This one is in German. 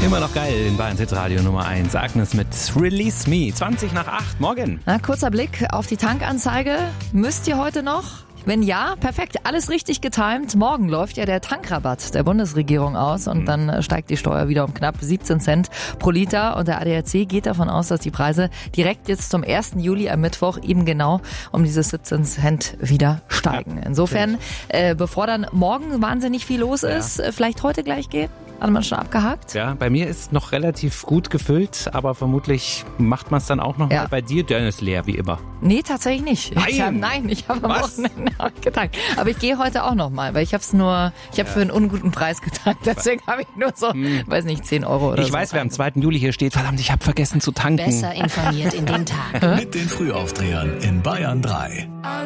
Immer noch geil in Bayern Hit Radio Nummer 1. Agnes mit Release Me. 20 nach 8. Morgen. Na, kurzer Blick auf die Tankanzeige. Müsst ihr heute noch? Wenn ja, perfekt, alles richtig getimt. Morgen läuft ja der Tankrabatt der Bundesregierung aus und dann steigt die Steuer wieder um knapp 17 Cent pro Liter. Und der ADAC geht davon aus, dass die Preise direkt jetzt zum 1. Juli am Mittwoch eben genau um diese 17 Cent wieder steigen. Insofern, bevor dann morgen wahnsinnig viel los ist, vielleicht heute gleich geht. Hat man schon abgehakt? Ja, bei mir ist noch relativ gut gefüllt, aber vermutlich macht man es dann auch noch mal. Bei dir, der ist leer, wie immer. Nee, tatsächlich nicht. Nein, Ich habe am Wochenende getankt. Aber ich gehe heute auch noch mal, weil ich habe für einen unguten Preis getankt. Deswegen habe ich nur so, weiß nicht, 10 Euro oder so. Ich weiß, wer am 2. Juli hier steht. Verdammt, ich habe vergessen zu tanken. Besser informiert in den Tag. Mit den Frühaufdrehern in Bayern 3.